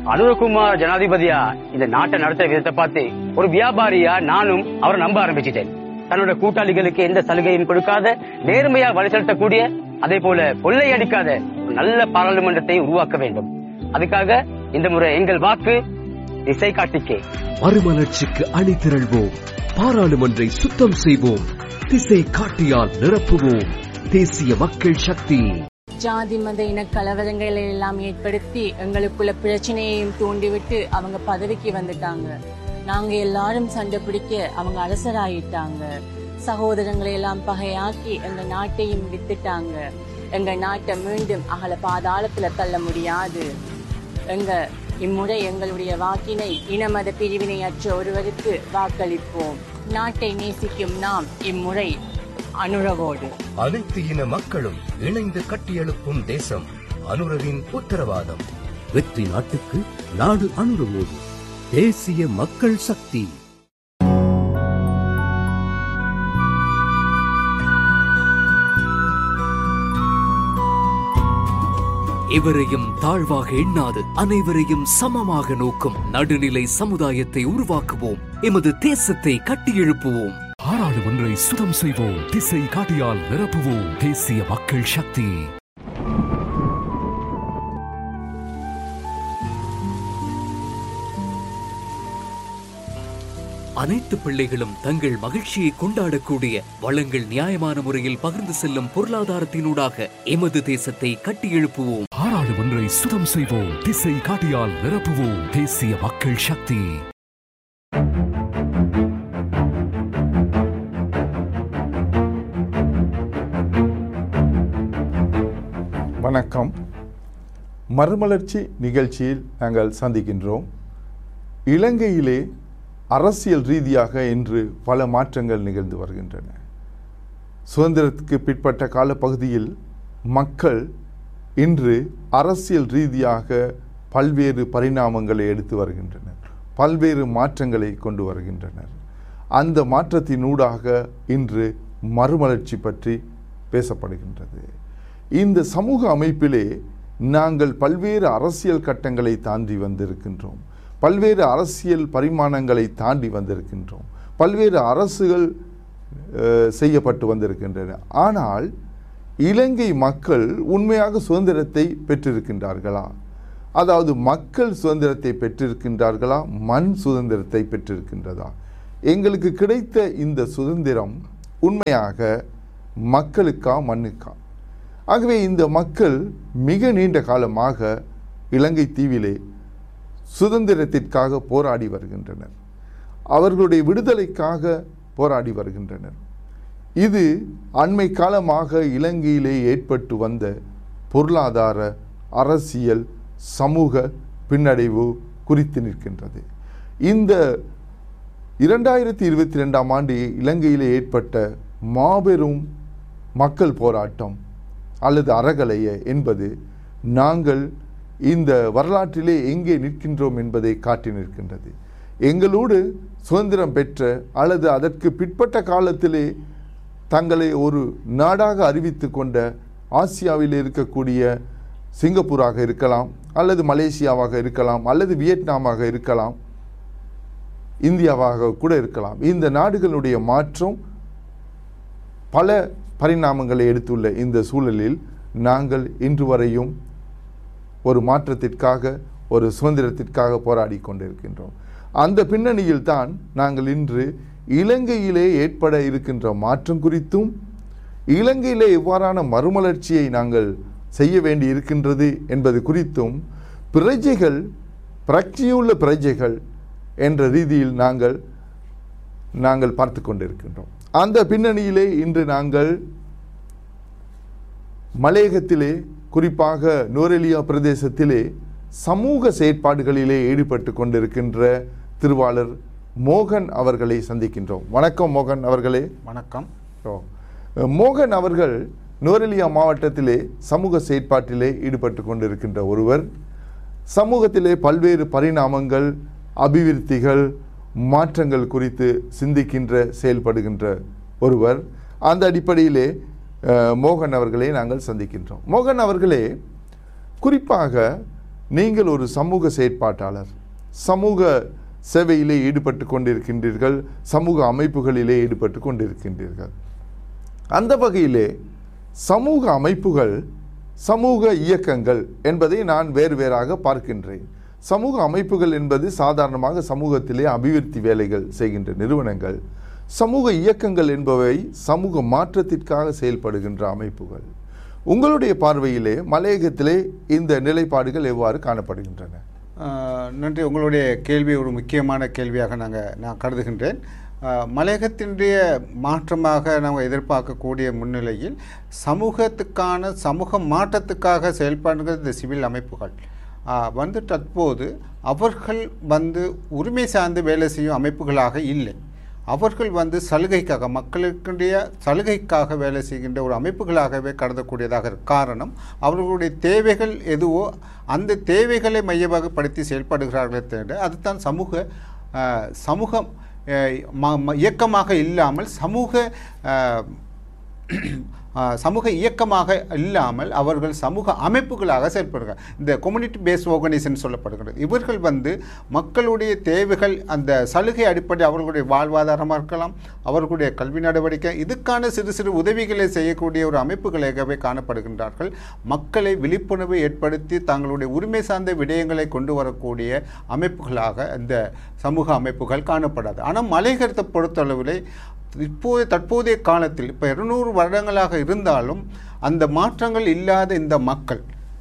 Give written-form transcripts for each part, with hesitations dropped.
அனுரகுமார் ஜனாதிபதியா இந்த நாட்டை நடத்த விதத்தை பார்த்து ஒரு வியாபாரியா நானும் அவரை நம்ப ஆரம்பிச்சிட்டேன். தன்னோட கூட்டாளிகளுக்கு எந்த சலுகையும் கொடுக்காத, நேர்மையா வழி செலுத்தக்கூடிய, அதே போல கொள்ளை அடிக்காத ஒரு நல்ல பாராளுமன்றத்தை உருவாக்க வேண்டும். அதுக்காக இந்த முறை எங்கள் வாக்கு திசை காட்டிக்கே. மறுமலர்ச்சிக்கு அணி திரள்வோம், பாராளுமன்றை சுத்தம் செய்வோம், திசை காட்டியால் நிரப்புவோம். தேசிய மக்கள் சக்தி. ஜாதி மத இன கலவரங்களை எல்லாம் ஏற்படுத்தி எங்களுக்குள்ள பிரச்சனையையும் தூண்டிவிட்டு அவங்க பதவிக்கு வந்துட்டாங்க. நாங்க எல்லாரும் சண்டை பிடிக்க அவங்க அரசராயிட்டாங்க. சகோதரங்களை எல்லாம் பகையாக்கி எங்க நாட்டையும் வித்துட்டாங்க. எங்க நாட்டை மீண்டும் அகல பாதாளத்துல தள்ள முடியாது. இம்முறை எங்களுடைய வாக்கினை இனமத பிரிவினையற்ற ஒருவருக்கு வாக்களிப்போம். நாட்டை நேசிக்கும் நாம் இம்முறை அனுரவோடு. அனைத்து இன மக்களும் இணைந்து கட்டியெழுப்பும் தேசம் அனுரவின் உத்தரவாதம். வெற்றி நாட்டுக்கு, நாடு அனுரவோடு. தேசிய மக்கள் சக்தி. எவரையும் தாழ்வாக எண்ணாது அனைவரையும் சமமாக நோக்கும் நடுநிலை சமுதாயத்தை உருவாக்குவோம். எமது தேசத்தை கட்டியெழுப்புவோம். பாராளுமன்றை சுத்தம் செய்வோம், திசை காட்டியால் நிரப்புவோம். தேசிய மக்கள் சக்தி. அனைத்து பிள்ளைகளும் தங்கள் மகிழ்ச்சியை கொண்டாடக்கூடிய, வளங்கள் நியாயமான முறையில் பகிர்ந்து செல்லும் பொருளாதாரத்தினூடாக எமது தேசத்தை கட்டியெழுப்புவோம். பாராளுமன்றை சுத்தம் செய்வோம், திசை காட்டியால் நிரப்புவோம். தேசிய மக்கள் சக்தி. வணக்கம். மறுமலர்ச்சி நிகழ்ச்சியில் நாங்கள் சந்திக்கின்றோம். இலங்கையிலே அரசியல் ரீதியாக இன்று பல மாற்றங்கள் நிகழ்ந்து வருகின்றன. சுதந்திரத்துக்கு பிற்பட்ட காலப்பகுதியில் மக்கள் இன்று அரசியல் ரீதியாக பல்வேறு பரிணாமங்களை எடுத்து வருகின்றனர், பல்வேறு மாற்றங்களை கொண்டு வருகின்றனர். அந்த மாற்றத்தினூடாக இன்று மறுமலர்ச்சி பற்றி பேசப்படுகின்றது. இந்த சமூக அமைப்பிலே நாங்கள் பல்வேறு அரசியல் கட்டங்களை தாண்டி வந்திருக்கின்றோம், பல்வேறு அரசியல் பரிமாணங்களை தாண்டி வந்திருக்கின்றோம், பல்வேறு அரசுகள் செய்யப்பட்டு வந்திருக்கின்றன. ஆனால் இலங்கை மக்கள் உண்மையாக சுதந்திரத்தை பெற்றிருக்கின்றார்களா? அதாவது மக்கள் சுதந்திரத்தை பெற்றிருக்கின்றார்களா? மண் சுதந்திரத்தை பெற்றிருக்கின்றதா? எங்களுக்கு கிடைத்த இந்த சுதந்திரம் உண்மையாக மக்களுக்கா, மண்ணுக்கா? ஆகவே இந்த மக்கள் மிக நீண்ட காலமாக இலங்கை தீவிலே சுதந்திரத்திற்காக போராடி வருகின்றனர், அவர்களுடைய விடுதலைக்காக போராடி வருகின்றனர். இது அண்மை காலமாக இலங்கையிலே ஏற்பட்டு வந்த பொருளாதார, அரசியல், சமூக பின்னடைவு குறித்து நிற்கின்றது. இந்த 2022ஆம் ஆண்டு இலங்கையிலே ஏற்பட்ட மாபெரும் மக்கள் போராட்டம் அல்லது அறகலைய என்பது நாங்கள் இந்த வரலாற்றிலே எங்கே நிற்கின்றோம் என்பதை காட்டி நிற்கின்றது. எங்களோடு சுதந்திரம் பெற்ற அல்லது அதற்கு பிற்பட்ட காலத்திலே தங்களை ஒரு நாடாக அறிவித்து கொண்ட ஆசியாவில் இருக்கக்கூடிய சிங்கப்பூராக இருக்கலாம், அல்லது மலேசியாவாக இருக்கலாம், அல்லது வியட்நாமாக இருக்கலாம், இந்தியாவாக கூட இருக்கலாம். இந்த நாடுகளுடைய மாற்றம் பல பரிணாமங்களை எடுத்துள்ள இந்த சூழலில் நாங்கள் இன்று வரையும் ஒரு மாற்றத்திற்காக, ஒரு சுதந்திரத்திற்காக போராடி கொண்டிருக்கின்றோம். அந்த பின்னணியில் தான் நாங்கள் இன்று இலங்கையிலே ஏற்பட இருக்கின்ற மாற்றம் குறித்தும், இலங்கையிலே எவ்வாறான மறுமலர்ச்சியை நாங்கள் செய்ய வேண்டி இருக்கின்றது என்பது குறித்தும், பிரஜைகள், பிரக்தியுள்ள பிரஜைகள் என்ற ரீதியில் நாங்கள் பார்த்து கொண்டிருக்கின்றோம். அந்த பின்னணியிலே இன்று நாங்கள் மலையகத்திலே, குறிப்பாக நுவரெலியா பிரதேசத்திலே சமூக செயற்பாடுகளிலே ஈடுபட்டு கொண்டிருக்கின்ற திருவாளர் மோகன் அவர்களை சந்திக்கின்றோம். வணக்கம் மோகன் அவர்களே. வணக்கம். மோகன் அவர்கள் நுவரெலியா மாவட்டத்திலே சமூக செயற்பாட்டிலே ஈடுபட்டு கொண்டிருக்கின்ற ஒருவர். சமூகத்திலே பல்வேறு பரிணாமங்கள், அபிவிருத்திகள், மாற்றங்கள் குறித்து சிந்திக்கின்ற, செயல்படுகின்ற ஒருவர். அந்த அடிப்படையிலே மோகன் அவர்களை நாங்கள் சந்திக்கின்றோம். மோகன் அவர்களே, குறிப்பாக நீங்கள் ஒரு சமூக செயற்பாட்டாளர், சமூக சேவையிலே ஈடுபட்டு கொண்டிருக்கின்றீர்கள், சமூக அமைப்புகளிலே ஈடுபட்டு கொண்டிருக்கின்றீர்கள். அந்த வகையிலே சமூக அமைப்புகள், சமூக இயக்கங்கள் என்பதை நான் வேறு வேறாக பார்க்கின்றேன். சமூக அமைப்புகள் என்பது சாதாரணமாக சமூகத்திலே அபிவிருத்தி வேலைகள் செய்கின்ற நிறுவனங்கள். சமூக இயக்கங்கள் என்பவை சமூக மாற்றத்திற்காக செயல்படுகின்ற அமைப்புகள். உங்களுடைய பார்வையிலே மலையகத்திலே இந்த நிலைப்பாடுகள் எவ்வாறு காணப்படுகின்றன? நன்றி. உங்களுடைய கேள்வி ஒரு முக்கியமான கேள்வியாக நான் கருதுகின்றேன். மலையகத்தினுடைய மாற்றமாக நாம் எதிர்பார்க்கக்கூடிய முன்னிலையில் சமூகத்துக்கான சமூக மாற்றத்துக்காக செயல்படுகிற இந்த சிவில் அமைப்புகள் தற்போது அவர்கள் உரிமை சார்ந்து வேலை செய்யும் அமைப்புகளாக இல்லை. அவர்கள் சலுகைக்காக, மக்களுக்குடைய சலுகைக்காக வேலை செய்கின்ற ஒரு அமைப்புகளாகவே கருதக்கூடியதாக காரணம் அவர்களுடைய தேவைகள் எதுவோ அந்த தேவைகளை மையமாகப்படுத்தி செயல்படுகிறார்களே தவிர அதுதான் சமூக இயக்கமாக இல்லாமல் சமூக இயக்கமாக இல்லாமல் அவர்கள் சமூக அமைப்புகளாக செயல்படுகிறார். இந்த கம்யூனிட்டி பேஸ் ஆர்கனைசேஷன் சொல்லப்படுகிறது. இவர்கள் மக்களுடைய தேவைகள், அந்த சலுகை அடிப்படை அவர்களுடைய வாழ்வாதாரமாக இருக்கலாம், அவர்களுடைய கல்வி நடவடிக்கை, இதுக்கான சிறு சிறு உதவிகளை செய்யக்கூடிய ஒரு அமைப்புகளாகவே காணப்படுகின்றார்கள். மக்களை விழிப்புணர்வை ஏற்படுத்தி தங்களுடைய உரிமை சார்ந்த விடயங்களை கொண்டு வரக்கூடிய அமைப்புகளாக இந்த சமூக அமைப்புகள் காணப்படாது. ஆனால் மலையகத்தை பொறுத்தளவில் தற்போதைய காலத்தில் இப்போ 200 வருடங்களாக இருந்தாலும் அந்த மாற்றங்கள் இல்லாத இந்த மக்கள்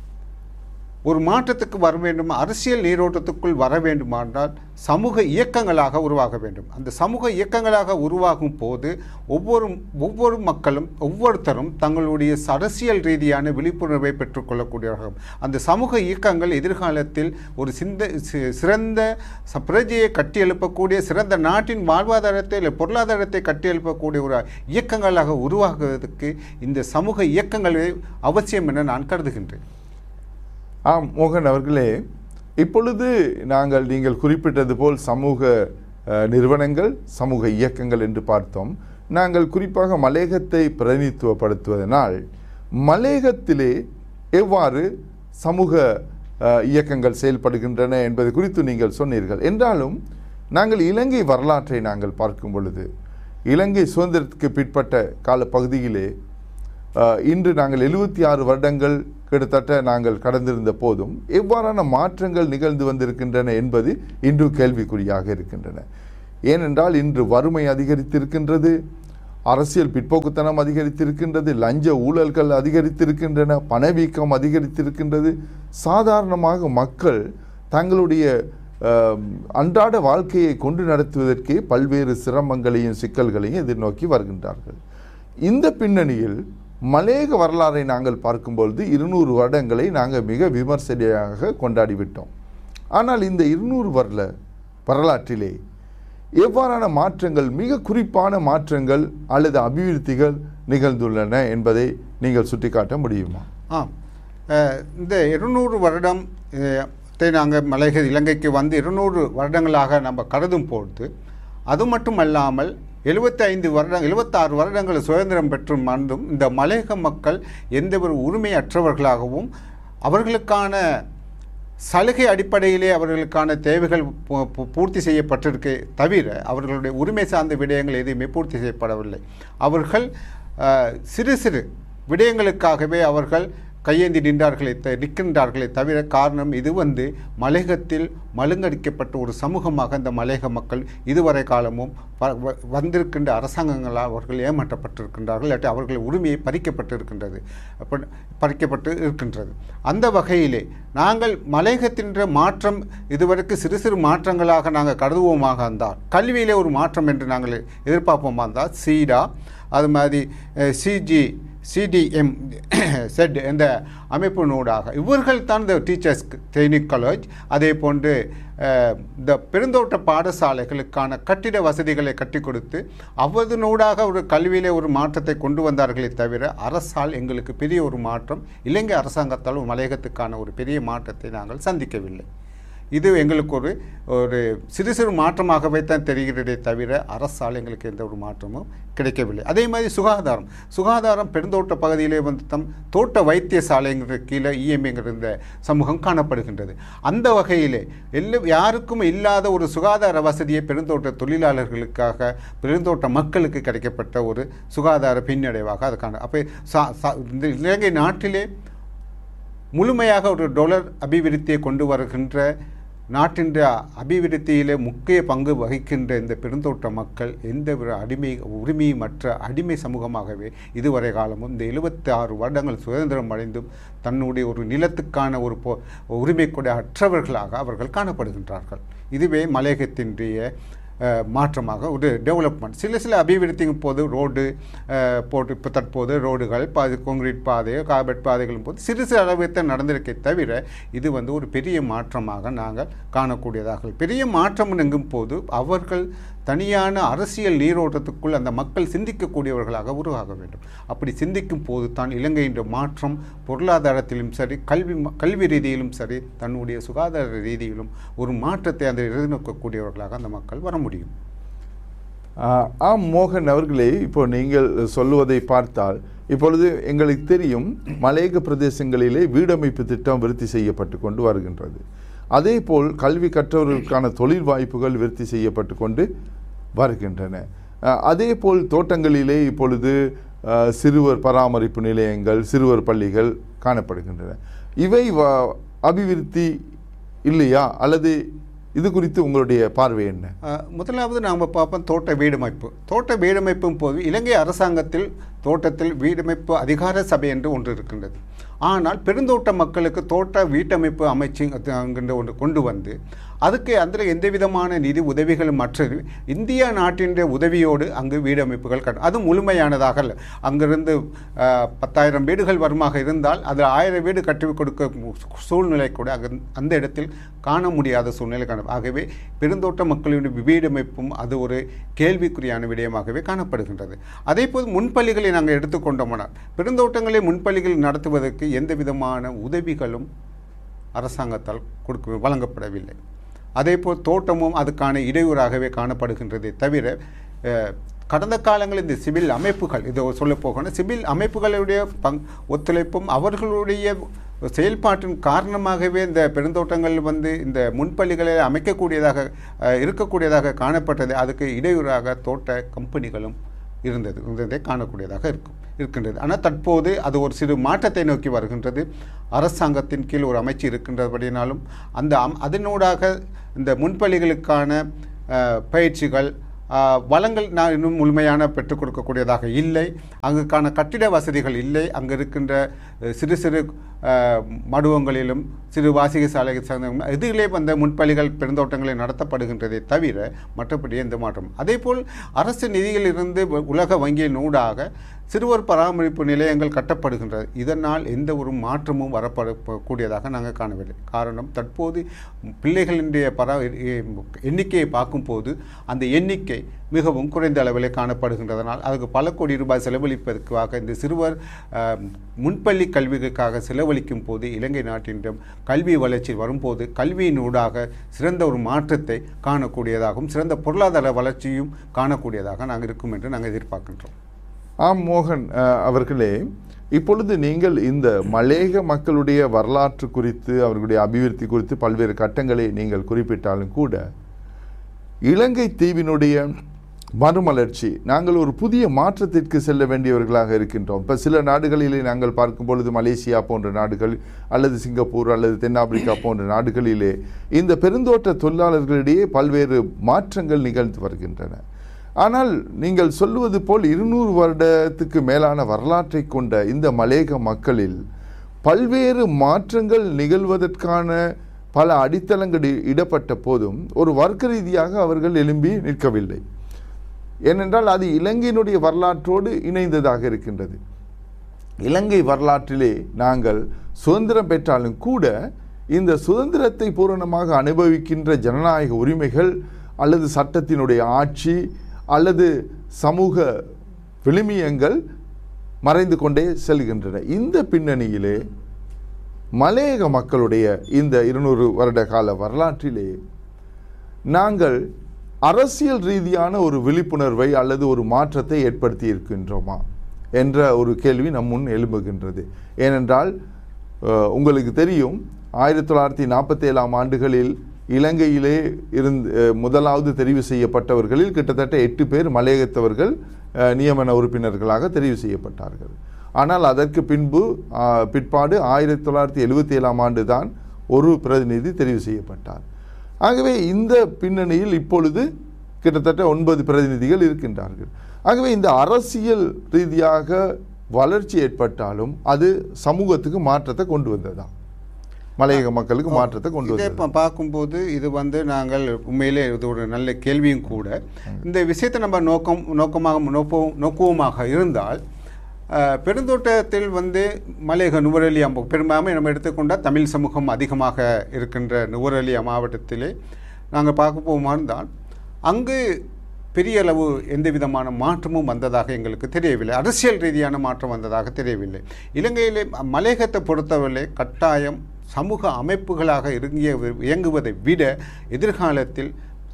ஒரு மாற்றத்துக்கு வர வேண்டும், அரசியல் நீரோட்டத்துக்குள் வர வேண்டுமானால் சமூக இயக்கங்களாக உருவாக வேண்டும். அந்த சமூக இயக்கங்களாக உருவாகும் போது ஒவ்வொரு மக்களும் ஒவ்வொருத்தரும் தங்களுடைய அரசியல் ரீதியான விழிப்புணர்வை பெற்றுக்கொள்ளக்கூடியவர்கள். அந்த சமூக இயக்கங்கள் எதிர்காலத்தில் ஒரு சிறந்த பிரஜையை கட்டியெழுப்பக்கூடிய, சிறந்த நாட்டின் வாழ்வாதாரத்தை இல்லை பொருளாதாரத்தை கட்டியெழுப்பக்கூடிய ஒரு இயக்கங்களாக உருவாகுவதற்கு இந்த சமூக இயக்கங்களே அவசியம் என நான் கருதுகின்றேன். ஆம் மோகன் அவர்களே, இப்பொழுது நீங்கள் குறிப்பிட்டது போல் சமூக நிறுவனங்கள், சமூக இயக்கங்கள் என்று பார்த்தோம். நாங்கள் குறிப்பாக மலையகத்தை பிரதிநிதித்துவப்படுத்துவதனால் மலையகத்திலே எவ்வாறு சமூக இயக்கங்கள் செயல்படுகின்றன என்பது குறித்து நீங்கள் சொன்னீர்கள். என்றாலும் நாங்கள் இலங்கை வரலாற்றை நாங்கள் பார்க்கும் பொழுது, இலங்கை சுதந்திரத்துக்கு பிற்பட்ட காலப்பகுதியிலே இன்று நாங்கள் 76 வருடங்கள் கிட்டத்தட்ட நாங்கள் கடந்திருந்த போதும் எவ்வாறான மாற்றங்கள் நிகழ்ந்து வந்திருக்கின்றன என்பது இன்று கேள்விக்குறியாக இருக்கின்றன. ஏனென்றால் இன்று வறுமை அதிகரித்திருக்கின்றது, அரசியல் பிற்போக்குத்தனம் அதிகரித்திருக்கின்றது, லஞ்ச ஊழல்கள் அதிகரித்திருக்கின்றன, பணவீக்கம் அதிகரித்திருக்கின்றது. சாதாரணமாக மக்கள் தங்களுடைய அன்றாட வாழ்க்கையை கொண்டு நடத்துவதற்கே பல்வேறு சிரமங்களையும் சிக்கல்களையும் எதிர்நோக்கி வருகின்றார்கள். இந்த பின்னணியில் மலையக வரலாறை நாங்கள் பார்க்கும்பொழுது 200 வருடங்களை நாங்கள் மிக விமர்சனையாக கொண்டாடிவிட்டோம். ஆனால் இந்த 200 வருட வரலாற்றிலே எவ்வாறான மாற்றங்கள், மிக குறிப்பான மாற்றங்கள் அல்லது அபிவிருத்திகள் நிகழ்ந்துள்ளன என்பதை நீங்கள் சுட்டிக்காட்ட முடியுமா? இந்த 200 வருடம் நாங்கள் மலையக இலங்கைக்கு 200 வருடங்களாக நம்ம கருதும் பொழுது, அது மட்டுமல்லாமல் 76 வருடங்கள் சுதந்திரம் பெற்று மறந்தும் இந்த மலையக மக்கள் எந்த ஒரு உரிமையற்றவர்களாகவும் அவர்களுக்கான சலுகை அடிப்படையிலே அவர்களுக்கான தேவைகள் பூர்த்தி செய்யப்பட்டிருக்கே தவிர அவர்களுடைய உரிமை சார்ந்த விடயங்கள் எதுவுமே பூர்த்தி செய்யப்படவில்லை. அவர்கள் சிறு சிறு விடயங்களுக்காகவே அவர்கள் கையேந்தி நிற்கின்றார்களே தவிர காரணம் இது மலையகத்தில் மழுங்கடிக்கப்பட்ட ஒரு சமூகமாக இந்த மலையக மக்கள் இதுவரை காலமும் வந்திருக்கின்ற அரசாங்கங்களால் அவர்கள் ஏமாற்றப்பட்டிருக்கின்றார்கள், இல்லாட்டி அவர்கள் உரிமையை பறிக்கப்பட்டு இருக்கின்றது. அந்த வகையிலே நாங்கள் மலையகத்தின் மாற்றம் இதுவரைக்கு சிறு சிறு மாற்றங்களாக நாங்கள் கருதுவோமாக இருந்தால், கல்வியிலே ஒரு மாற்றம் என்று நாங்கள் எதிர்பார்ப்போமா இருந்தால் சீடா, அது மாதிரி CDM செட் என்ற அமைப்பினூடாக இவர்கள் தான் இந்த டீச்சர்ஸ் ட்ரைனிங் காலேஜ், அதே போன்று இந்த பெருந்தோட்ட பாடசாலைகளுக்கான கட்டிட வசதிகளை கட்டி கொடுத்து அவதனூடாக ஒரு கல்வியிலே ஒரு மாற்றத்தை கொண்டு வந்தார்களே தவிர அரசால் எங்களுக்கு பெரிய ஒரு மாற்றம், இலங்கை அரசாங்கத்தால் மலையகத்துக்கான ஒரு பெரிய மாற்றத்தை நாங்கள் சந்திக்கவில்லை. இது எங்களுக்கு ஒரு சிறு சிறு மாற்றமாகவே தான் தெரிகிறதே தவிர அரசால் எங்களுக்கு எந்த ஒரு மாற்றமும் கிடைக்கவில்லை. அதே மாதிரி சுகாதாரம் பெருந்தோட்ட பகுதியிலே வந்து தோட்ட வைத்தியசாலைங்கிற கீழே இஎம்ஐங்கிற இந்த சமூகம் காணப்படுகின்றது. அந்த வகையிலே யாருக்கும் இல்லாத ஒரு சுகாதார வசதியை பெருந்தோட்ட தொழிலாளர்களுக்காக பெருந்தோட்ட மக்களுக்கு கிடைக்கப்பட்ட ஒரு சுகாதார பின்னடைவாக அது அப்போ இந்த இலங்கை நாட்டிலே முழுமையாக ஒரு டொலர் அபிவிருத்தியை கொண்டு வருகின்ற நாட்டின் அபிவிருத்தியிலே முக்கிய பங்கு வகிக்கின்ற இந்த பெருந்தோட்ட மக்கள் எந்த ஒரு உரிமையமற்ற அடிமை சமூகமாகவே இதுவரை காலமும் இந்த 76 வருடங்கள் சுதந்திரம் அடைந்தும் தன்னுடைய ஒரு நிலத்துக்கான ஒரு உரிமை கூட அற்றவர்களாக அவர்கள் காணப்படுகின்றார்கள். இதுவே மலையகத்தினுடைய மாற்றமாக ஒரு டெவலப்மெண்ட். சில அபிவிருத்திக்கும் போது ரோடு போட்டு இப்போ தற்போது ரோடுகள் கான்கிரீட் பாதை கார்பெட் பாதைகளும் போது சிறு அளவுக்கு நடந்திருக்கே தவிர இது வந்து ஒரு பெரிய மாற்றமாக நாங்கள் காணக்கூடியதாக. பெரிய மாற்றம் எங்கும் போது அவர்கள் தனியான அரசியல் நீரோட்டத்துக்குள் அந்த மக்கள் சிந்திக்கக்கூடியவர்களாக உருவாக வேண்டும். அப்படி சிந்திக்கும் போது தான் இலங்கையின் மாற்றம் பொருளாதாரத்திலும் சரி கல்வி ரீதியிலும் சரி தன்னுடைய சுகாதார ரீதியிலும் ஒரு மாற்றத்தை அந்த எதிர்நோக்கக்கூடியவர்களாக அந்த மக்கள் வர முடியும். ஆம் மோகன் அவர்களே, இப்போ நீங்கள் சொல்லுவதை பார்த்தால் இப்பொழுது எங்களுக்கு தெரியும் மலையக பிரதேசங்களிலே வீடமைப்பு திட்டம் விருத்தி செய்யப்பட்டு கொண்டு வருகின்றது. அதே போல் கல்வி கற்றவர்களுக்கான தொழில் வாய்ப்புகள் விருத்தி செய்யப்பட்டு கொண்டு வருகின்றன. அதே போல் தோட்டங்களிலே இப்பொழுது சிறுவர் பராமரிப்பு நிலையங்கள் சிறுவர் பள்ளிகள் காணப்படுகின்றன. இவை அபிவிருத்தி இல்லையா அல்லது இது குறித்து உங்களுடைய பார்வை என்ன? முதலாவது நாம் பார்ப்போம் தோட்ட வீடமைப்பும் போது இலங்கை அரசாங்கத்தில் தோட்டத்தில் வீடமைப்பு அதிகார சபை என்று ஒன்று இருக்கின்றது. ஆனால் பெருந்தோட்ட மக்களுக்கு தோட்ட வீட்டமைப்பு அமைச்சுங்கிற ஒன்று கொண்டு வந்து அதுக்கு அந்த எந்த விதமான நிதி உதவிகளும் மற்றது இந்தியா நாட்டின் உதவியோடு அங்கு வீடமைப்புகள் அது முழுமையானதாக அல்ல. அங்கிருந்து 10,000 வீடுகள் வருமாக இருந்தால் அது 1000 வீடு கட்டி கொடுக்க சூழ்நிலை கூட அந்த இடத்தில் காண முடியாத சூழ்நிலை காணும். ஆகவே பெருந்தோட்ட மக்களுடைய வீடமைப்பும் அது ஒரு கேள்விக்குறியான விடயமாகவே காணப்படுகின்றது. அதே போல் முன்பள்ளிகளை நாங்கள் எடுத்துக்கொண்டோம்னால் பெருந்தோட்டங்களை முன்பள்ளிகள் நடத்துவதற்கு எந்த விதமான உதவிகளும் அரசாங்கத்தால் வழங்கப்படவில்லை. அதேபோல் தோட்டமும் அதுக்கான இடையூறாகவே காணப்படுகின்றதே தவிர கடந்த காலங்களில் இந்த சிவில் அமைப்புகள் இதை சொல்ல போகணும் சிவில் அமைப்புகளுடைய ஒத்துழைப்பும் அவர்களுடைய செயல்பாட்டின் காரணமாகவே இந்த பெருந்தோட்டங்கள் வந்து இந்த முன்பள்ளிகளை இருக்கக்கூடியதாக காணப்பட்டது. அதுக்கு இடையூறாக தோட்ட கம்பெனிகளும் இருந்ததை காணக்கூடியதாக இருக்கின்றது. ஆனால் தற்போது அது ஒரு சிறு மாற்றத்தை நோக்கி வருகின்றது. அரசாங்கத்தின் கீழ் ஒரு அமைச்சு இருக்கின்றபடினாலும் அதனூடாக இந்த முன்பள்ளிகளுக்கான பயிற்சிகள் வளங்கள் நான் இன்னும் முழுமையான பெற்றுக் கொடுக்கக்கூடியதாக இல்லை. அங்குக்கான கட்டிட வசதிகள் இல்லை. அங்கு இருக்கின்ற சிறு சிறு மடுவங்களிலும் சிறு வாசிக சாலை சார்ந்த இதிலே வந்த முன்பள்ளிகள் பெருந்தோட்டங்களை நடத்தப்படுகின்றதை தவிர மற்றபடி எந்த மாற்றம். அதேபோல் அரசு நிதியிலிருந்து உலக வங்கியின் ஊடாக சிறுவர் பராமரிப்பு நிலையங்கள் கட்டப்படுகின்றது. இதனால் எந்த ஒரு மாற்றமும் வரப்படக்கூடியதாக நாங்கள் காணவில்லை. காரணம் தற்போது பிள்ளைகளினுடைய எண்ணிக்கையை பார்க்கும்போது அந்த எண்ணிக்கை மிகவும் குறைந்த அளவிலே காணப்படுகின்றதனால் அதுக்கு பல கோடி ரூபாய் செலவழிப்பதற்காக இந்த சிறுவர் முன்பள்ளி கல்விக்காக செலவழிக்கும் போது இலங்கை நாட்டின் கல்வி வளர்ச்சி வரும்போது கல்வியினூடாக சிறந்த ஒரு மாற்றத்தை காணக்கூடியதாகவும் சிறந்த பொருளாதார வளர்ச்சியும் காணக்கூடியதாக நாங்கள் இருக்கும் என்று நாங்கள் எதிர்பார்க்கின்றோம். ஆம் மோகன் அவர்களே, இப்பொழுது நீங்கள் இந்த மலையக மக்களுடைய வரலாற்று குறித்து அவர்களுடைய அபிவிருத்தி குறித்து பல்வேறு கட்டங்களை நீங்கள் குறிப்பிட்டாலும் கூட இலங்கை தீவினுடைய மறுமலர்ச்சி நாங்கள் ஒரு புதிய மாற்றத்திற்கு செல்ல வேண்டியவர்களாக இருக்கின்றோம். இப்போ சில நாடுகளிலே நாங்கள் பார்க்கும் பொழுது மலேசியா போன்ற நாடுகள் அல்லது சிங்கப்பூர் அல்லது தென்னாப்பிரிக்கா போன்ற நாடுகளிலே இந்த பெருந்தோட்ட தொழிலாளர்களிடையே பல்வேறு மாற்றங்கள் நிகழ்ந்து வருகின்றன. ஆனால் நீங்கள் சொல்லுவது போல் 200 வருடத்துக்கு மேலான வரலாற்றை கொண்ட இந்த மலையக மக்களில் பல்வேறு மாற்றங்கள் நிகழ்வதற்கான பல அடித்தளங்கள் இடப்பட்ட போதும் ஒரு வர்க்க ரீதியாக அவர்கள் எழும்பி நிற்கவில்லை. ஏனென்றால் அது இலங்கையினுடைய வரலாற்றோடு இணைந்ததாக இருக்கின்றது. இலங்கை வரலாற்றிலே நாங்கள் சுதந்திரம் பெற்றாலும் கூட இந்த சுதந்திரத்தை பூரணமாக அனுபவிக்கின்ற ஜனநாயக உரிமைகள் அல்லது சட்டத்தினுடைய ஆட்சி அல்லது சமூக விழுமியங்கள் மறைந்து கொண்டே செல்கின்றன. இந்த பின்னணியிலே மலையக மக்களுடைய இந்த 200 வருட கால வரலாற்றிலே நாங்கள் அரசியல் ரீதியான ஒரு விழிப்புணர்வை அல்லது ஒரு மாற்றத்தை ஏற்படுத்தி இருக்கின்றோமா என்ற ஒரு கேள்வி நம் முன் எழும்புகின்றது. ஏனென்றால் உங்களுக்கு தெரியும், 1947 ஆண்டுகளில் இலங்கையிலே முதலாவது தெரிவு செய்யப்பட்டவர்களில் கிட்டத்தட்ட 8 பேர் மலையகத்தவர்கள் நியமன உறுப்பினர்களாக தெரிவு செய்யப்பட்டார்கள். ஆனால் அதற்கு பிற்பாடு 1977 ஆண்டு தான் ஒரு பிரதிநிதி தெரிவு செய்யப்பட்டார். ஆகவே இந்த பின்னணியில் இப்பொழுது கிட்டத்தட்ட 9 பிரதிநிதிகள் இருக்கின்றார்கள். ஆகவே இந்த அரசியல் ரீதியாக வளர்ச்சி ஏற்பட்டாலும் அது சமூகத்துக்கு மாற்றத்தை கொண்டு வந்ததா, மலையக மக்களுக்கு மாற்றத்தை கொண்டு வந்தது? இப்போ பார்க்கும்போது இது நாங்கள் உண்மையிலே இது ஒரு நல்ல கேள்வியும் கூட. இந்த விஷயத்தை நம்ம நோக்குவமாக இருந்தால் பெருந்தோட்டத்தில் மலையக நுவரெலியா பெரும்பான்மை நம்ம எடுத்துக்கொண்டால் தமிழ் சமூகம் அதிகமாக இருக்கின்ற நுவரெலியா மாவட்டத்திலே நாங்கள் பார்க்க போமா இருந்தால் அங்கு பெரிய அளவு எந்த விதமான மாற்றமும் வந்ததாக எங்களுக்கு தெரியவில்லை. அரசியல் ரீதியான மாற்றம் வந்ததாக தெரியவில்லை. இலங்கையிலே மலையகத்தை பொறுத்தவரை கட்டாயம் சமூக அமைப்புகளாக இயங்குவதை விட எதிர்காலத்தில்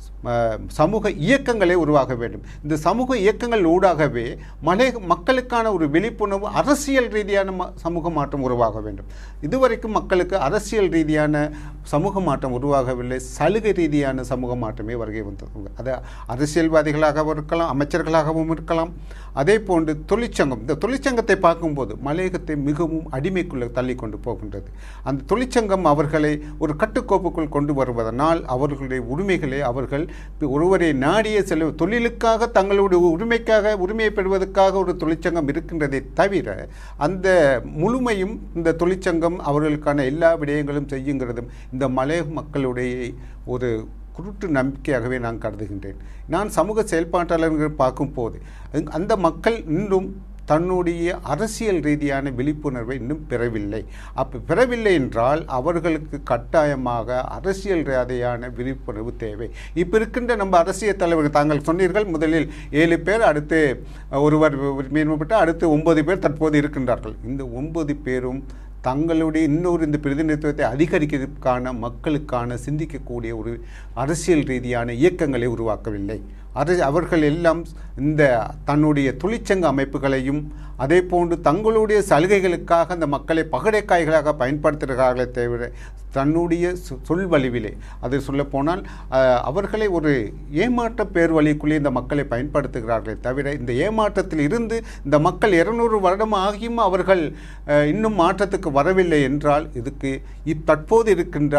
சமூக இயக்கங்களே உருவாக வேண்டும். இந்த சமூக இயக்கங்கள் ஊடாகவே மக்களுக்கான ஒரு விழிப்புணர்வு, அரசியல் ரீதியான சமூக மாற்றம் உருவாக வேண்டும். இதுவரைக்கும் மக்களுக்கு அரசியல் ரீதியான சமூக மாற்றம் உருவாகவில்லை, சலுகை ரீதியான சமூக மாற்றமே வருகை வந்தது. அது அரசியல்வாதிகளாகவும் இருக்கலாம், அமைச்சர்களாகவும் இருக்கலாம். அதே போன்று தொழிற்சங்கம், இந்த தொழிற்சங்கத்தை பார்க்கும்போது மலையகத்தை மிகவும் அடிமைக்குள்ளே தள்ளி கொண்டு போகின்றது. அந்த தொழிற்சங்கம் அவர்களை ஒரு கட்டுக்கோப்புக்குள் கொண்டு வருவதனால் அவர்களுடைய உரிமைகளை அவர்கள் ஒருவரை நாடிய தொழிலுக்காக தங்களுடைய உரிமையை பெறுவதற்காக ஒரு தொழிற்சங்கம் இருக்கின்றதை தவிர அந்த முழுமையும் இந்த தொழிற்சங்கம் அவர்களுக்கான எல்லா விடயங்களும் செய்யுங்கிறதும் இந்த மலையக மக்களுடைய ஒரு குருட்டு நம்பிக்கையாகவே நான் கருதுகின்றேன். நான் சமூக செயல்பாட்டாளர்கள் பார்க்கும்போது அந்த மக்கள் இன்னும் தன்னுடைய அரசியல் ரீதியான விழிப்புணர்வை இன்னும் பெறவில்லை. பெறவில்லை என்றால் அவர்களுக்கு கட்டாயமாக அரசியல் ரீதியான விழிப்புணர்வு தேவை. இப்போ இருக்கின்ற நம்ம அரசியல் தலைவர்கள், தாங்கள் சொன்னீர்கள் முதலில் 7 பேர், அடுத்து ஒருவர் மேம்பட்டு அடுத்து 9 பேர் தற்போது இருக்கின்றார்கள். இந்த 9 பேரும் தங்களுடைய இன்னொரு இந்த பிரதிநிதித்துவத்தை அதிகரிக்கிறதுக்கான மக்களுக்கான சிந்திக்கக்கூடிய ஒரு அரசியல் ரீதியான இயக்கங்களை உருவாக்கவில்லை. அவர்கள் எல்லாம் இந்த தன்னுடைய தொழிற்சங்க அமைப்புகளையும் அதே போன்று தங்களுடைய சலுகைகளுக்காக அந்த மக்களை பகடைக்காய்களாக பயன்படுத்துகிறார்களே தவிர தன்னுடைய சொல்வழிவிலே, அது சொல்லப்போனால் அவர்களை ஒரு ஏமாற்ற பேர் வழிக்குள்ளே இந்த மக்களை பயன்படுத்துகிறார்களே தவிர இந்த ஏமாற்றத்தில் இருந்து இந்த மக்கள் 200 வருடம் ஆகியும் அவர்கள் இன்னும் மாற்றத்துக்கு வரவில்லை என்றால் இதுக்கு தற்போது இருக்கின்ற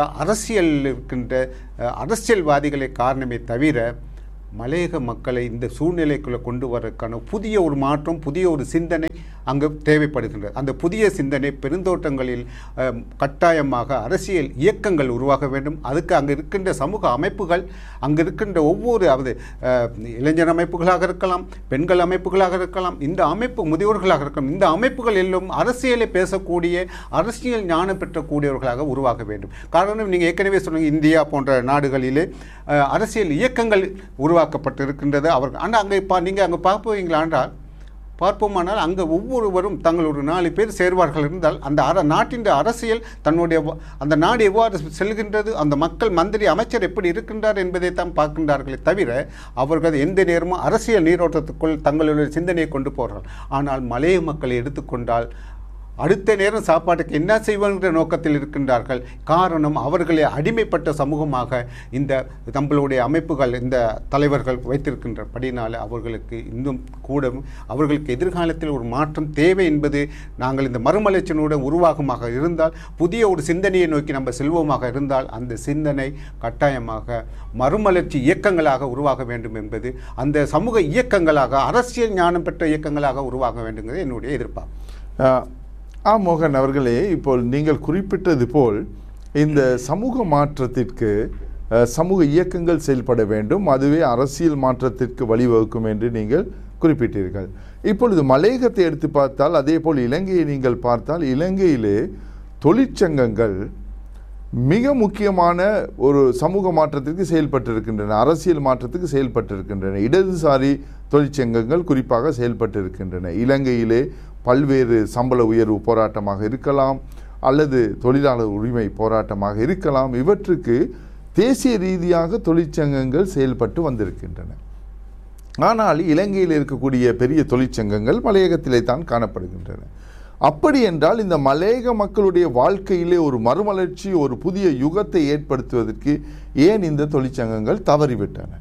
அரசியல்வாதிகளே காரணமே தவிர மலையக மக்களை இந்த சூழ்நிலைக்குள்ளே கொண்டு வரக்கான புதிய ஒரு மாற்றம், புதிய ஒரு சிந்தனை அங்கு தேவைப்படுகின்றது. அந்த புதிய சிந்தனை பெருந்தோட்டங்களில் கட்டாயமாக அரசியல் இயக்கங்கள் உருவாக வேண்டும். அதுக்கு அங்கே இருக்கின்ற சமூக அமைப்புகள், அங்கே இருக்கின்ற ஒவ்வொரு இளைஞர் அமைப்புகளாக இருக்கலாம், பெண்கள் அமைப்புகளாக இருக்கலாம், இந்த அமைப்பு முதியோர்களாக இருக்கலாம், இந்த அமைப்புகள் எல்லாம் அரசியலை பேசக்கூடிய, அரசியல் ஞானம் பெற்றக்கூடியவர்களாக உருவாக வேண்டும். காரணம், நீங்கள் ஏற்கனவே சொன்னீங்க, இந்தியா போன்ற நாடுகளிலே அரசியல் இயக்கங்கள் உருவாக்கப்பட்டு இருக்கின்றது. அவர்கள் ஆனால் அங்கே நீங்கள் அங்கே பார்ப்போமானால் அங்கே ஒவ்வொருவரும் தங்களோட 4 பேர் சேர்வார்கள் இருந்தால் அந்த நாட்டின் அரசியல் அந்த நாடு எவ்வாறு செல்கின்றது, அந்த மக்கள் மந்திரி அமைச்சர் எப்படி இருக்கின்றார் என்பதை தான் பார்க்கின்றார்களே தவிர அவர்கள் எந்த நேரமும் அரசியல் நீரோட்டத்துக்குள் தங்களுடைய சிந்தனையை கொண்டு போகிறார்கள். ஆனால் மலைய மக்களை எடுத்துக்கொண்டால் அடுத்த நேரம் சாப்பாட்டுக்கு என்ன செய்வாங்கிற நோக்கத்தில் இருக்கின்றார்கள். காரணம், அவர்களை அடிமைப்பட்ட சமூகமாக இந்த நம்மளுடைய அமைப்புகள், இந்த தலைவர்கள் வைத்திருக்கின்றபடினால அவர்களுக்கு இன்னும் கூட அவர்களுக்கு எதிர்காலத்தில் ஒரு மாற்றம் தேவை என்பது நாங்கள் இந்த மறுமலர்ச்சியினுடன் உருவாகமாக இருந்தால், புதிய ஒரு சிந்தனையை நோக்கி நம்ம செல்வோமாக இருந்தால் அந்த சிந்தனை கட்டாயமாக மறுமலர்ச்சி இயக்கங்களாக உருவாக வேண்டும் என்பது, அந்த சமூக இயக்கங்களாக, அரசியல் ஞானம் பெற்ற இயக்கங்களாக உருவாக வேண்டுங்கிறது என்னுடைய எதிர்பார்ப்பு. மோகன் அவர்களே, இப்போ நீங்கள் குறிப்பிட்டது போல் இந்த சமூக மாற்றத்திற்கு சமூக இயக்கங்கள் செயல்பட வேண்டும், அதுவே அரசியல் மாற்றத்திற்கு வழிவகுக்கும் என்று நீங்கள் குறிப்பிட்டீர்கள். இப்பொழுது மலையகத்தை எடுத்து பார்த்தால், அதே போல் இலங்கையை நீங்கள் பார்த்தால், இலங்கையிலே தொழிற்சங்கங்கள் மிக முக்கியமான ஒரு சமூக மாற்றத்திற்கு செயல்பட்டிருக்கின்றன, அரசியல் மாற்றத்துக்கு செயல்பட்டிருக்கின்றன. இடதுசாரி தொழிற்சங்கங்கள் குறிப்பாக செயல்பட்டிருக்கின்றன. இலங்கையிலே பல்வேறு சம்பள உயர்வு போராட்டமாக இருக்கலாம், அல்லது தொழிலாளர் உரிமை போராட்டமாக இருக்கலாம், இவற்றுக்கு தேசிய ரீதியாக தொழிற்சங்கங்கள் செயல்பட்டு வந்திருக்கின்றன. ஆனால் இலங்கையில் இருக்கக்கூடிய பெரிய தொழிற்சங்கங்கள் மலையகத்திலே தான் காணப்படுகின்றன. அப்படி என்றால் இந்த மலையக மக்களுடைய வாழ்க்கையிலே ஒரு மறுமலர்ச்சி, ஒரு புதிய யுகத்தை ஏற்படுத்துவதற்கு ஏன் இந்த தொழிற்சங்கங்கள் தவறிவிட்டன?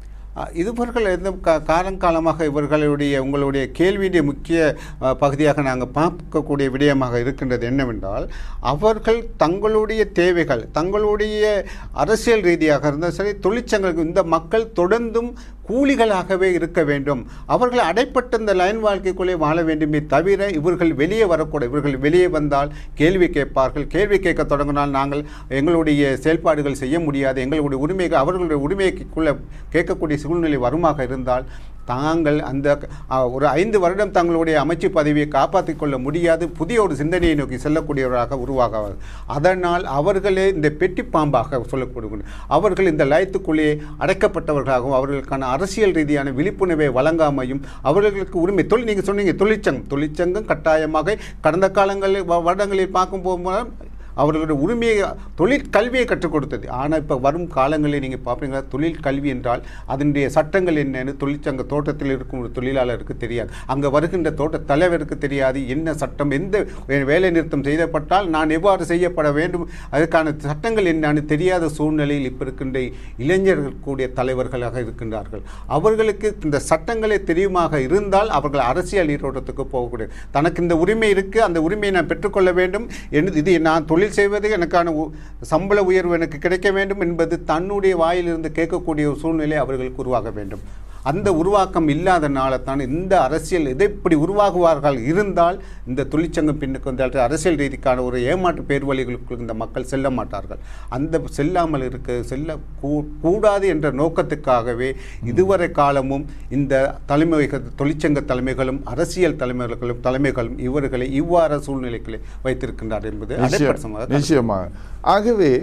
இவர்கள் எந்த காலங்காலமாக உங்களுடைய கேள்வியுடைய முக்கிய பகுதியாக நாங்கள் பார்க்கக்கூடிய விடயமாக இருக்கின்றது என்னவென்றால், அவர்கள் தங்களுடைய தேவைகள், தங்களுடைய அரசியல் ரீதியாக இருந்தால் சரி, தொழிற்சங்கங்கள், இந்த மக்கள் தொடர்ந்தும் கூலிகளாகவே இருக்க வேண்டும், அவர்கள் அடைப்பட்ட இந்த லைன் வாழ்க்கைக்குள்ளே வாழ வேண்டுமே தவிர இவர்கள் வெளியே வரக்கூடாது. இவர்கள் வெளியே வந்தால் கேள்வி கேட்பார்கள், கேள்வி கேட்க தொடங்கினால் நாங்கள் எங்களுடைய செயல்பாடுகள் செய்ய முடியாது, எங்களுடைய உரிமைகள், அவர்களுடைய உரிமைக்குள்ளே கேட்கக்கூடிய சூழ்நிலை வருமாக இருந்தால் தாங்கள் அந்த ஒரு 5 வருடம் தங்களுடைய அமைச்சு பதவியை காப்பாற்றிக் கொள்ள முடியாது, புதிய ஒரு சிந்தனையை நோக்கி செல்லக்கூடியவராக உருவாக. அதனால் அவர்களே இந்த பெட்டி பாம்பாக சொல்லக்கூடிய, அவர்கள் இந்த லயத்துக்குள்ளே அடைக்கப்பட்டவர்களாகவும் அவர்களுக்கான அரசியல் ரீதியான விழிப்புணர்வை வழங்காமையும் அவர்களுக்கு உரிமை நீங்கள் சொன்னீங்க தொழிற்சங்கம் கட்டாயமாக கடந்த காலங்களில் வருடங்களில் பார்க்கும் போகும்போது அவர்களுடைய உரிமையை, தொழிற்கல்வியை கற்றுக் கொடுத்தது. ஆனால் இப்போ வரும் காலங்களில் நீங்கள் பார்ப்பீங்களா, தொழிற்கல்வி என்றால் அதனுடைய சட்டங்கள் என்னன்னு தொழிற்சங்க தோட்டத்தில் இருக்கும் ஒரு தொழிலாளருக்கு தெரியாது, அங்கே வருகின்ற தோட்ட தலைவருக்கு தெரியாது என்ன சட்டம், எந்த வேலை நிறுத்தம் செய்யப்பட்டால் நான் எவ்வாறு செய்யப்பட வேண்டும், அதற்கான சட்டங்கள் என்னன்னு தெரியாத சூழ்நிலையில் இப்போ இருக்கின்ற இளைஞர்கள் கூடிய தலைவர்களாக இருக்கின்றார்கள். அவர்களுக்கு இந்த சட்டங்களே தெரியுமாக இருந்தால் அவர்கள் அரசியல் நீரோட்டத்துக்கு போகக்கூடிய, தனக்கு இந்த உரிமை இருக்குது, அந்த உரிமையை நான் பெற்றுக்கொள்ள வேண்டும், இது நான் தொழில் செய்வது, எனக்கான சம்பள உயர்வு எனக்கு கிடைக்க வேண்டும் என்பது தன்னுடைய வாயிலிருந்து கேட்கக்கூடிய ஒரு சூழ்நிலை அவர்களுக்கு உருவாக வேண்டும். அந்த உருவாக்கம் இல்லாதனால தான் இந்த அரசியல் இப்படி உருவாகுவார்கள் இருந்தால் இந்த தொழிற்சங்கம் பின்னுக்கு வந்தால் அரசியல் ரீதிக்கான ஒரு ஏமாற்று பேர்வழிகளுக்கு இந்த மக்கள் செல்ல மாட்டார்கள். அந்த செல்லாமல் செல்ல கூடாது என்ற நோக்கத்துக்காகவே இதுவரை காலமும் இந்த தொழிற்சங்க தலைமைகளும் அரசியல் தலைமைகளும் இவர்களை இவ்வாறு சூழ்நிலைகளை வைத்திருக்கின்றார் என்பது நிச்சயமாக. ஆகவே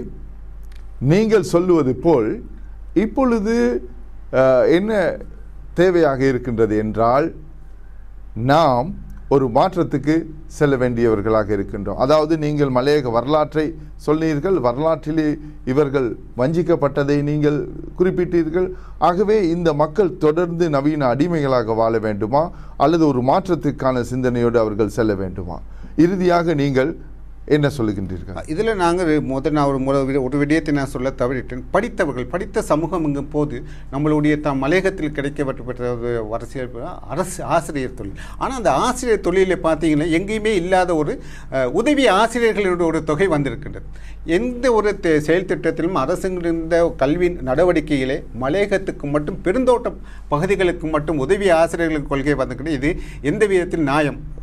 நீங்கள் சொல்லுவது போல் இப்பொழுது என்ன தேவையாக இருக்கின்றது என்றால், நாம் ஒரு மாற்றத்துக்கு செல்ல வேண்டியவர்களாக இருக்கின்றோம். அதாவது நீங்கள் மலையக வரலாற்றை சொன்னீர்கள், வரலாற்றிலே இவர்கள் வஞ்சிக்கப்பட்டதை நீங்கள் குறிப்பிட்டீர்கள். ஆகவே இந்த மக்கள் தொடர்ந்து நவீன அடிமைகளாக வாழ வேண்டுமா அல்லது ஒரு மாற்றத்துக்கான சிந்தனையோடு அவர்கள் செல்ல வேண்டுமா? இறுதியாக நீங்கள் என்ன சொல்லுகின்றீர்கள்? இதில் நாங்கள் ஒரு விடயத்தை நான் சொல்ல தவறிட்டேன். படித்த சமூகம் எங்கும் போது நம்மளுடைய மலையகத்தில் கிடைக்கப்பட்ட அரசு ஆசிரியர் தொழில். ஆனால் அந்த ஆசிரியர் தொழிலில் பார்த்தீங்கன்னா எங்கேயுமே இல்லாத ஒரு உதவி ஆசிரியர்களோட ஒரு தொகை வந்திருக்கின்றது. எந்த ஒரு செயல் திட்டத்திலும் அரசுங்கிருந்த கல்வி நடவடிக்கையிலே மலையகத்துக்கு மட்டும் பெருந்தோட்ட பகுதிகளுக்கு மட்டும் உதவி ஆசிரியர்களுக்கு கொள்கை வந்திருக்கின்றது. இது எந்த விதத்தில் நியாயம்?